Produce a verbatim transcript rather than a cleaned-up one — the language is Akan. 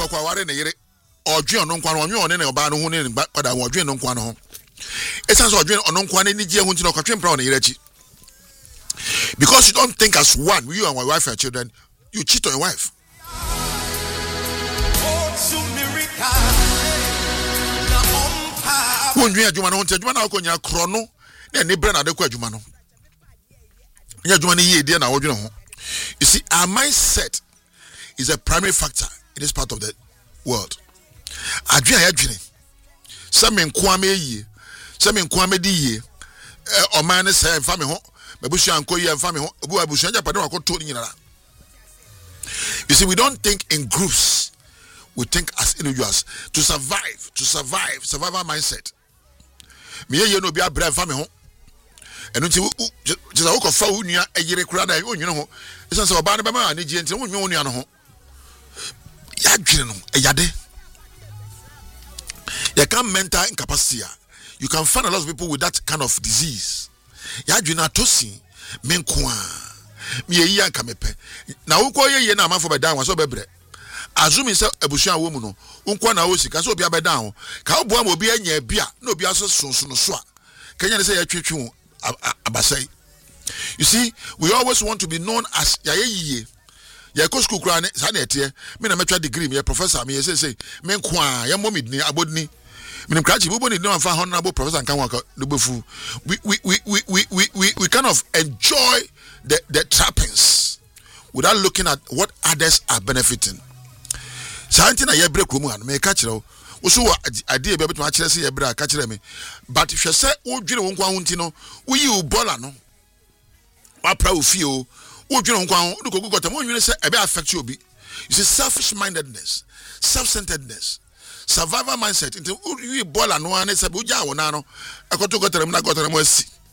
so kwa ware ne yere odwen no nkwa no onwe one ne oba no ho ne pada odwen no nkwa no ho esan so odwen ono nkwa ne ni gie ho nti no kwatwe mpra no yere chi because you don't think as one, you and my wife and children, you cheat on your wife. When you are Jumano, Jumana, Konya Chrono, then they bring out the Jumano. You see, our mindset is a primary factor in this part of the world. Adrian Adrian, some in Kwame, some in Kwame D, or man is a family home. You see, we don't think in groups, we think as individuals. To survive, to survive, survival mindset. Me you know be a brave family home. And until just a walk of phone, you know, it's not so bad about my energy until you know, Yadin, you can't mental incapacity. You can find a lot of people with that kind of disease. Ya dwena tosi menkwa me yi anka mepe na wonko ye ye na amafo bedan wa so bebre azumi se abusua wo mu no wonko na wo sika so obi abedan ho ka obo am obi anya bia na obi aso sonsono so a kanya ne se ya twetwe abasai. You see, we always want to be known as ya ye yiye ya ko school kra ne sa na ete me na metwa degree me professor me say say menkwa ya momidni abodni. We, we, we, we, we we we we kind of enjoy the, the trappings without looking at what others are benefiting. Something I break woman may catch you. Also, idea be to actually see a break catch me. But if you say, oh, you know, no, we you bolano. What proud feel, oh, you know, look, go got a moment you say, I be affect you. You see, selfish mindedness, self centeredness. Survival mindset into you ball and one is a buja one. I got to go to them, I got to them.